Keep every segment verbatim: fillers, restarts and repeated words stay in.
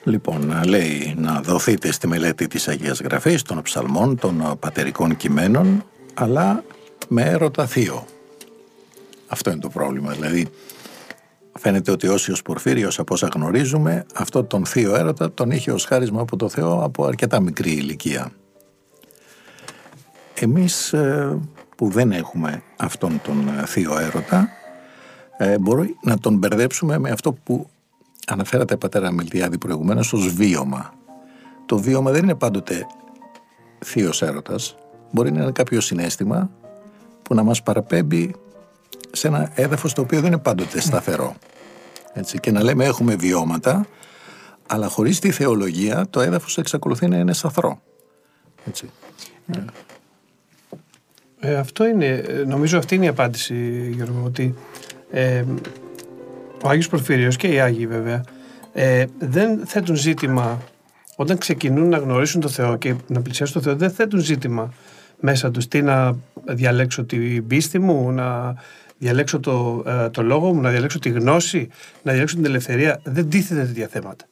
Λοιπόν, λέει να δοθείτε στη μελέτη της Αγίας Γραφής, των ψαλμών, των πατερικών κειμένων, αλλά με έρωτα θείο. Αυτό είναι το πρόβλημα. Δηλαδή, φαίνεται ότι ο Όσιος Πορφύριος, από όσα γνωρίζουμε, αυτό τον θείο έρωτα τον είχε ως χάρισμα από το Θεό από αρκετά μικρή ηλικία. Εμείς που δεν έχουμε αυτόν τον θείο έρωτα, μπορεί να τον μπερδέψουμε με αυτό που αναφέρατε, πατέρα Μιλτιάδη, προηγουμένως ως βίωμα. Το βίωμα δεν είναι πάντοτε θείος έρωτας. Μπορεί να είναι κάποιο συναίσθημα που να μας παραπέμπει σε ένα έδαφος το οποίο δεν είναι πάντοτε σταθερό. Έτσι, και να λέμε έχουμε βιώματα, αλλά χωρίς τη θεολογία το έδαφος εξακολουθεί να είναι σταθερό. Έτσι. Ε, αυτό είναι, νομίζω αυτή είναι η απάντηση, Γιώργο, ότι ε, ο Άγιος Πορφύριος και οι Άγιοι βέβαια ε, δεν θέτουν ζήτημα όταν ξεκινούν να γνωρίσουν το Θεό και να πλησιάσουν το Θεό, δεν θέτουν ζήτημα μέσα τους τι να διαλέξω την πίστη μου, να διαλέξω το, ε, το λόγο μου, να διαλέξω τη γνώση, να διαλέξω την ελευθερία. Δεν τίθεται τέτοια θέματα.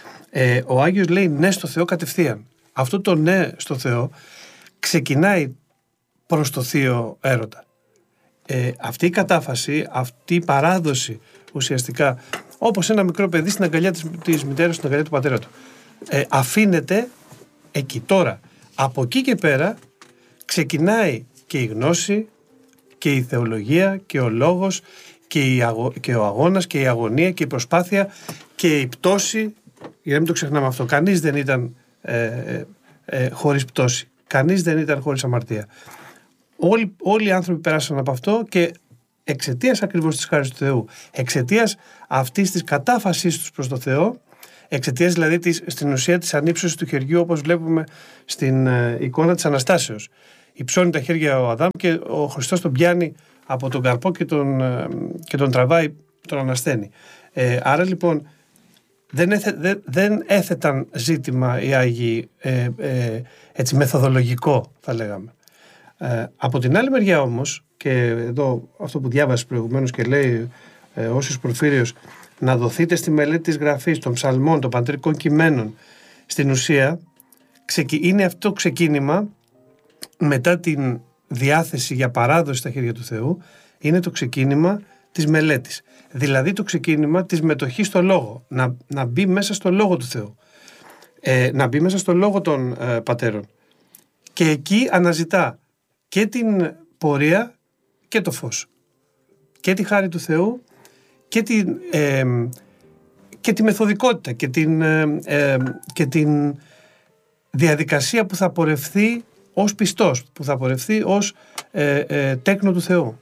Ε, ο Άγιος λέει ναι στο Θεό κατευθείαν. Αυτό το ναι στο Θεό ξεκινάει προς το θείο έρωτα. Ε, αυτή η κατάφαση, αυτή η παράδοση ουσιαστικά, όπως ένα μικρό παιδί στην αγκαλιά της, της μητέρας, στην αγκαλιά του πατέρα του, ε, αφήνεται εκεί. Τώρα, από εκεί και πέρα ξεκινάει και η γνώση και η θεολογία και ο λόγος και, η αγω... και ο αγώνας και η αγωνία και η προσπάθεια και η πτώση, για να μην το ξεχνάμε αυτό. Κανείς δεν ήταν ε, ε, ε, χωρίς πτώση. Κανείς δεν ήταν χωρίς αμαρτία. Όλοι, όλοι οι άνθρωποι πέρασαν από αυτό και εξαιτίας ακριβώς της χάρης του Θεού, εξαιτίας αυτής της κατάφασής τους προς το Θεό, εξαιτίας δηλαδή της, στην ουσία της ανύψωσης του χεριού, όπως βλέπουμε στην ε, εικόνα της Αναστάσεως. Υψώνει τα χέρια ο Αδάμ και ο Χριστός τον πιάνει από τον καρπό και τον, ε, και τον τραβάει, τον ανασταίνει. Ε, άρα λοιπόν δεν, έθε, δεν, δεν έθεταν ζήτημα οι Άγιοι ε, ε, έτσι μεθοδολογικό, θα λέγαμε. Ε, από την άλλη μεριά όμως, και εδώ αυτό που διάβασε προηγουμένως και λέει ε, ο Όσιος Πορφύριος, να δοθείτε στη μελέτη της Γραφής, των ψαλμών, των πατερικών κειμένων, στην ουσία είναι αυτό το ξεκίνημα μετά την διάθεση για παράδοση στα χέρια του Θεού, είναι το ξεκίνημα της μελέτης. Δηλαδή το ξεκίνημα της μετοχής στο λόγο, να, να μπει μέσα στο λόγο του Θεού, ε, να μπει μέσα στο λόγο των ε, πατέρων. Και εκεί αναζητά και την πορεία και το φως. Και τη χάρη του Θεού και, την, ε, και τη μεθοδικότητα και την, ε, ε, και την διαδικασία που θα πορευθεί ως πιστός, που θα πορευθεί ως ε, ε, τέκνο του Θεού.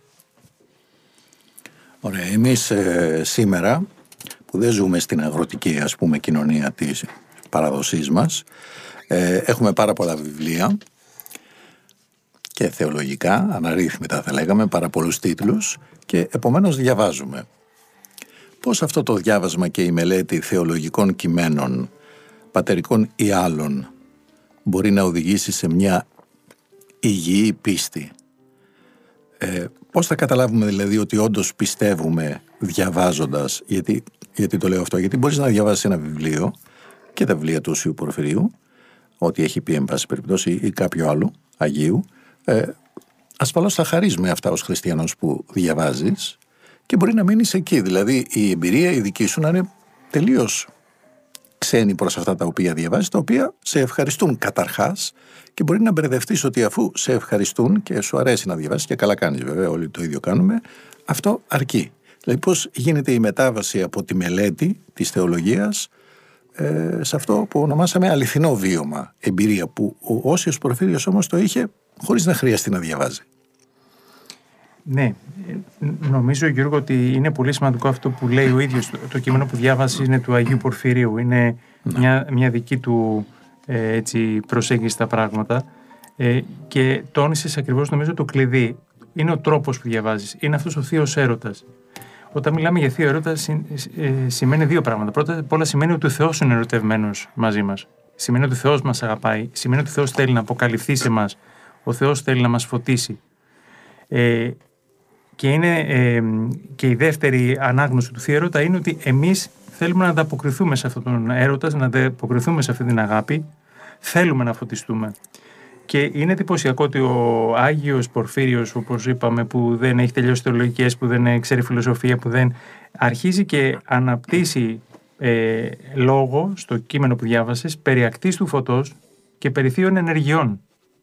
Ωραία, εμείς ε, σήμερα που δεν ζούμε στην αγροτική, ας πούμε, κοινωνία της παραδοσής μας, ε, έχουμε πάρα πολλά βιβλία και θεολογικά, αναρρύθμιτα θα λέγαμε, πάρα πολλούς τίτλους και επομένως διαβάζουμε. Πώς αυτό το διάβασμα και η μελέτη θεολογικών κειμένων, πατερικών ή άλλων, μπορεί να οδηγήσει σε μια υγιή πίστη. Ε, πώς θα καταλάβουμε δηλαδή ότι όντως πιστεύουμε διαβάζοντας, γιατί, γιατί το λέω αυτό, γιατί μπορείς να διαβάσεις ένα βιβλίο και τα βιβλία του Οσίου Πορφυρίου, ό,τι έχει πει εν πάση περιπτώσει ή κάποιο άλλο Αγίου, ε, ασφαλώς θα χαρείς με αυτά ως χριστιανός που διαβάζεις και μπορεί να μείνεις εκεί, δηλαδή η εμπειρία η δική σου να είναι τελείως ξένη προς αυτά τα οποία διαβάζεις, τα οποία σε ευχαριστούν καταρχάς και μπορεί να μπερδευτείς ότι αφού σε ευχαριστούν και σου αρέσει να διαβάσεις, και καλά κάνεις βέβαια, όλοι το ίδιο κάνουμε, αυτό αρκεί. Δηλαδή πώς γίνεται η μετάβαση από τη μελέτη της θεολογίας ε, σε αυτό που ονομάσαμε αληθινό βίωμα, εμπειρία, που ο Όσιος Πορφύριος όμως το είχε χωρίς να χρειαστεί να διαβάζει. Ναι, νομίζω, Γιώργο, ότι είναι πολύ σημαντικό αυτό που λέει ο ίδιος. Το, το κείμενο που διάβασε είναι του Αγίου Πορφυρίου. Είναι μια, μια δική του ε, έτσι, προσέγγιση στα πράγματα ε, και τόνισες ακριβώς, νομίζω, το κλειδί. Είναι ο τρόπος που διαβάζεις. Είναι αυτός ο θείος έρωτας. Όταν μιλάμε για θείο έρωτα, ε, σημαίνει δύο πράγματα. Πρώτα απ' όλα σημαίνει ότι ο Θεός είναι ερωτευμένος μαζί μας. Σημαίνει ότι ο Θεός μας αγαπάει. Σημαίνει ότι ο Θεός θέλει να αποκαλυφθεί σε μας. Ο Θεός θέλει να μας φωτίσει. Ε, και, είναι, ε, και η δεύτερη ανάγνωση του θείου έρωτα είναι ότι εμείς θέλουμε να ανταποκριθούμε σε αυτόν τον έρωτα, να ανταποκριθούμε σε αυτή την αγάπη, θέλουμε να φωτιστούμε. Και είναι εντυπωσιακό ότι ο Άγιος Πορφύριος, όπως είπαμε, που δεν έχει τελειώσει θεολογικές, που δεν ξέρει φιλοσοφία, που δεν αρχίζει και αναπτύσσει ε, λόγο στο κείμενο που διάβασες περί ακτής του φωτός και περί θείων ενεργειών.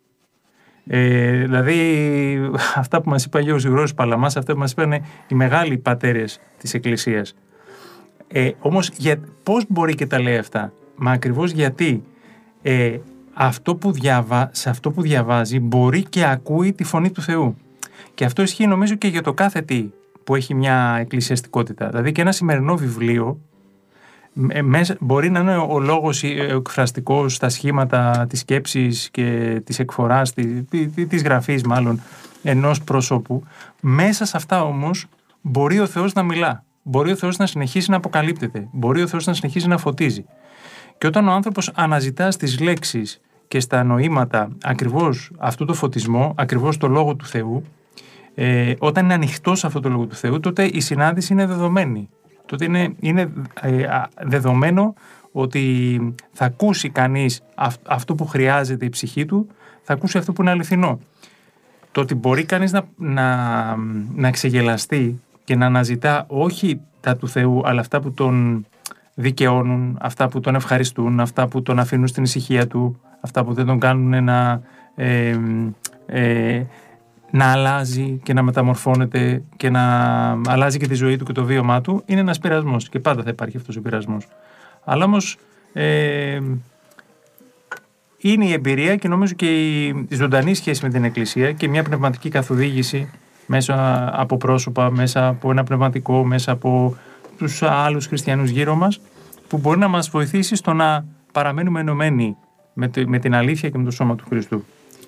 Ε, δηλαδή αυτά που μας είπε ο Αγίος Γρηγόρης Παλαμάς, αυτά που μας είπαν οι μεγάλοι πατέρες της Εκκλησίας. Ε, όμως για, πώς μπορεί και τα λέει αυτά? Μα ακριβώς γιατί ε, αυτό που διαβα, σε αυτό που διαβάζει μπορεί και ακούει τη φωνή του Θεού. Και αυτό ισχύει νομίζω και για το κάθε τι που έχει μια εκκλησιαστικότητα. Δηλαδή και ένα σημερινό βιβλίο ε, μέσα, μπορεί να είναι ο λόγος εκφραστικός στα σχήματα της σκέψης και της εκφοράς, της, της γραφής μάλλον ενός προσώπου. Μέσα σε αυτά όμως μπορεί ο Θεός να μιλά. Μπορεί ο Θεός να συνεχίσει να αποκαλύπτεται. Μπορεί ο Θεός να συνεχίσει να φωτίζει. Και όταν ο άνθρωπος αναζητά στις λέξεις και στα νοήματα ακριβώς αυτό το φωτισμό, ακριβώς το Λόγο του Θεού, ε, όταν είναι ανοιχτός αυτό το Λόγο του Θεού, τότε η συνάντηση είναι δεδομένη. Τότε είναι, είναι ε, δεδομένο ότι θα ακούσει κανείς αυ, αυτό που χρειάζεται η ψυχή του, θα ακούσει αυτό που είναι αληθινό. Το ότι μπορεί κανείς να, να, να ξεγελαστεί και να αναζητά όχι τα του Θεού, αλλά αυτά που τον δικαιώνουν, αυτά που τον ευχαριστούν, αυτά που τον αφήνουν στην ησυχία του, αυτά που δεν τον κάνουν να, ε, ε, να αλλάζει και να μεταμορφώνεται και να αλλάζει και τη ζωή του και το βίωμά του, είναι ένας πειρασμός και πάντα θα υπάρχει αυτός ο πειρασμός. Αλλά όμως ε, είναι η εμπειρία και νομίζω και η ζωντανή σχέση με την Εκκλησία και μια πνευματική καθοδήγηση μέσα από πρόσωπα, μέσα από ένα πνευματικό, μέσα από τους άλλους χριστιανούς γύρω μας, που μπορεί να μας βοηθήσει στο να παραμένουμε ενωμένοι με, το, με την αλήθεια και με το σώμα του Χριστού.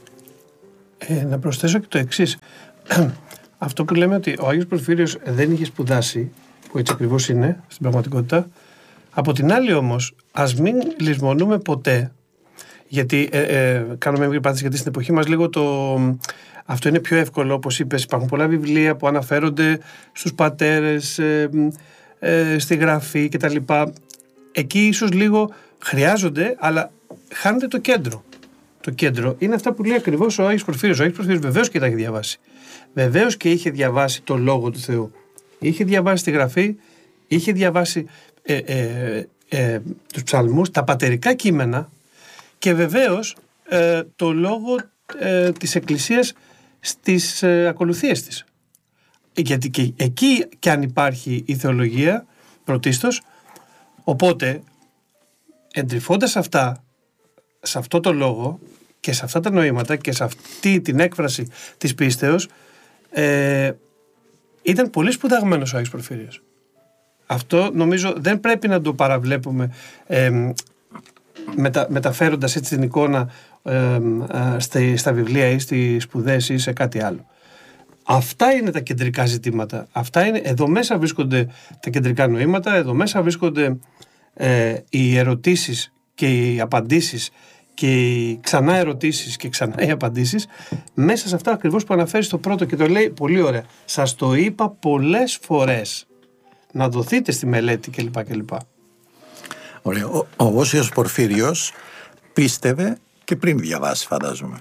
Ε, να προσθέσω και το εξής. Αυτό που λέμε ότι ο Άγιος Πορφύριος δεν είχε σπουδάσει, που έτσι ακριβώς είναι στην πραγματικότητα. Από την άλλη όμως, ας μην λησμονούμε ποτέ, γιατί ε, ε, κάνουμε μια παράθεση, γιατί στην εποχή μας λίγο το... Αυτό είναι πιο εύκολο, όπως είπες, υπάρχουν πολλά βιβλία που αναφέρονται στους πατέρες, ε, ε, στη γραφή κτλ. Εκεί ίσως λίγο χρειάζονται, αλλά χάνεται το κέντρο. Το κέντρο είναι αυτά που λέει ακριβώς ο Άγιος Πορφύριος. Ο Άγιος Πορφύριος βεβαίως και τα έχει διαβάσει. Βεβαίως και είχε διαβάσει το Λόγο του Θεού. Είχε διαβάσει τη γραφή, είχε διαβάσει ε, ε, ε, τους ψαλμούς, τα πατερικά κείμενα και βεβαίως ε, το λόγο ε, της Εκκλησίας στις ε, ακολουθίες της. Γιατί και εκεί και αν υπάρχει η θεολογία πρωτίστως, οπότε εντρυφώντας αυτά, σε αυτό το λόγο και σε αυτά τα νοήματα και σε αυτή την έκφραση της πίστεως, ε, ήταν πολύ σπουδαγμένος ο Άγιος Πορφύριος. Αυτό νομίζω δεν πρέπει να το παραβλέπουμε ε, μετα, μεταφέροντας έτσι την εικόνα ε, ε, στα, στα βιβλία ή στις σπουδές ή σε κάτι άλλο. Αυτά είναι τα κεντρικά ζητήματα. Αυτά είναι, εδώ μέσα βρίσκονται τα κεντρικά νοήματα, εδώ μέσα βρίσκονται ε, οι ερωτήσεις και οι απαντήσεις και οι ξανά ερωτήσεις και ξανά οι απαντήσεις, μέσα σε αυτά ακριβώς που αναφέρει στο πρώτο και το λέει πολύ ωραία. Σας το είπα πολλές φορές. Να δοθείτε στη μελέτη κλπ. κλπ. Ωραία. Ο, ο Όσιος Πορφύριος πίστευε και πριν διαβάσει, φαντάζομαι.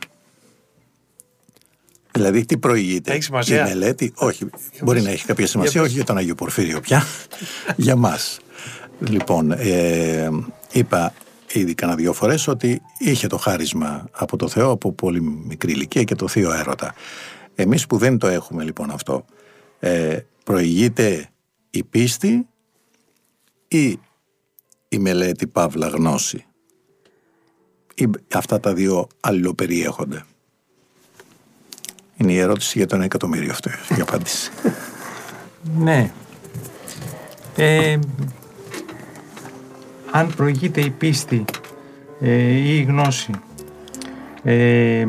Δηλαδή τι προηγείται? Έχει σημασία? Η μελέτη? Όχι, μπορεί να έχει κάποια σημασία, όχι για τον Άγιο Πορφύριο πια, για μας. Λοιπόν, ε, είπα ήδη κάνα δύο φορές ότι είχε το χάρισμα από το Θεό από πολύ μικρή ηλικία και το θείο έρωτα. Εμείς που δεν το έχουμε λοιπόν αυτό, ε, προηγείται η πίστη ή η μελέτη παύλα γνώση? Ή αυτά τα δύο αλληλοπεριέχονται? Είναι η ερώτηση για το ένα εκατομμύριο αυτό, η απάντηση. Ναι. Ε, αν προηγείται η πίστη ε, ή η γνώση, ε,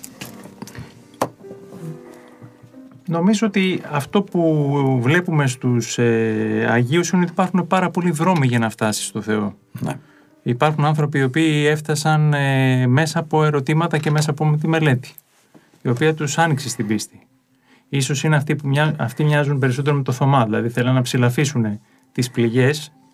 νομίζω ότι αυτό που βλέπουμε στους ε, Αγίους είναι ότι υπάρχουν πάρα πολλοί δρόμοι για να φτάσεις στο Θεό. Ναι. Υπάρχουν άνθρωποι οι οποίοι έφτασαν ε, μέσα από ερωτήματα και μέσα από τη μελέτη, η οποία τους άνοιξε στην πίστη. Ίσως είναι αυτοί που μοιά, αυτοί μοιάζουν περισσότερο με το Θωμά, δηλαδή θέλουν να ψηλαφίσουν τις πληγές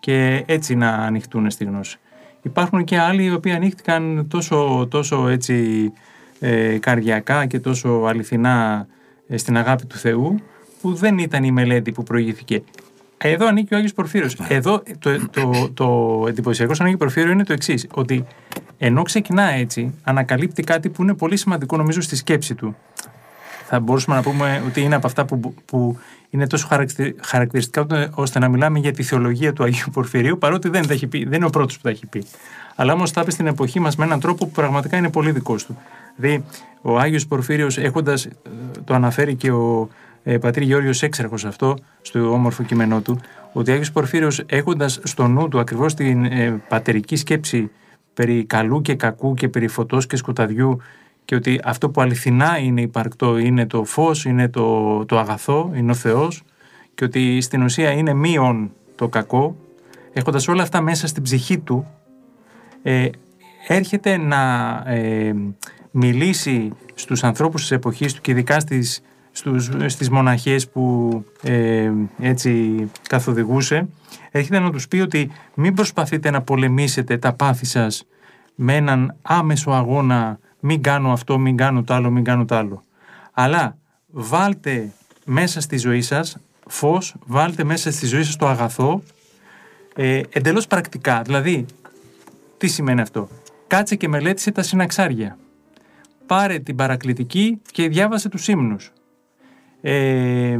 και έτσι να ανοιχτούν στη γνώση. Υπάρχουν και άλλοι οι οποίοι ανοίχτηκαν τόσο, τόσο έτσι ε, καρδιακά και τόσο αληθινά ε, στην αγάπη του Θεού, που δεν ήταν η μελέτη που προηγήθηκε. Εδώ ανήκει ο Άγιος Πορφύριος. Εδώ το, το, το, το εντυπωσιακό στον Άγιο Πορφύριο είναι το εξής, ότι ενώ ξεκινά έτσι, ανακαλύπτει κάτι που είναι πολύ σημαντικό νομίζω στη σκέψη του. Θα μπορούσαμε να πούμε ότι είναι από αυτά που, που είναι τόσο χαρακτηριστικά ώστε να μιλάμε για τη θεολογία του Αγίου Πορφυρίου, παρότι δεν, τα έχει πει, δεν είναι ο πρώτος που τα έχει πει. Αλλά όμως τα είπε στην εποχή μας με έναν τρόπο που πραγματικά είναι πολύ δικός του. Δηλαδή, ο Άγιος Πορφύριος, έχοντας, το αναφέρει και ο ε, πατήρ Γεώργιος Έξαρχος αυτό, στο όμορφο κείμενό του, ότι ο Άγιος Πορφύριος, έχοντας στο νου του ακριβώς την ε, πατερική σκέψη περί καλού και κακού και περί φωτός και σκοταδιού, και ότι αυτό που αληθινά είναι υπαρκτό είναι το φως, είναι το, το αγαθό, είναι ο Θεός, και ότι στην ουσία είναι μείον το κακό, έχοντας όλα αυτά μέσα στην ψυχή του, ε, έρχεται να ε, μιλήσει στους ανθρώπους της εποχής του και ειδικά στις, στους, στις μοναχές που ε, έτσι καθοδηγούσε, έρχεται να τους πει ότι μην προσπαθείτε να πολεμήσετε τα πάθη σας με έναν άμεσο αγώνα, μην κάνω αυτό, μην κάνω το άλλο, μην κάνω το άλλο. Αλλά βάλτε μέσα στη ζωή σας φως, βάλτε μέσα στη ζωή σας το αγαθό, ε, εντελώς πρακτικά. Δηλαδή, τι σημαίνει αυτό? Κάτσε και μελέτησε τα συναξάρια. Πάρε την παρακλητική και διάβασε τους ύμνους. Ε,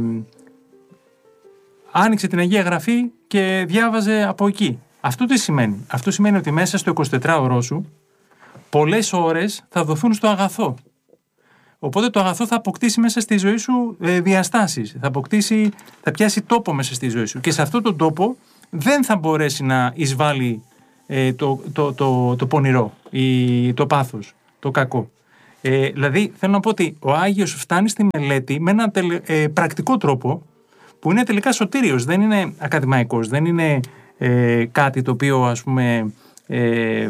άνοιξε την Αγία Γραφή και διάβαζε από εκεί. Αυτό τι σημαίνει? Αυτό σημαίνει ότι μέσα στο εικοσιτετράωρό σου πολλές ώρες θα δοθούν στο αγαθό. Οπότε το αγαθό θα αποκτήσει μέσα στη ζωή σου ε, διαστάσεις. Θα αποκτήσει, θα πιάσει τόπο μέσα στη ζωή σου. Και σε αυτόν τον τόπο δεν θα μπορέσει να εισβάλλει ε, το, το, το, το πονηρό, ή το πάθος, το κακό. Ε, δηλαδή θέλω να πω ότι ο Άγιος φτάνει στη μελέτη με έναν τελε, ε, πρακτικό τρόπο που είναι τελικά σωτήριος. Δεν είναι ακαδημαϊκός, δεν είναι ε, κάτι το οποίο ας πούμε... Ε,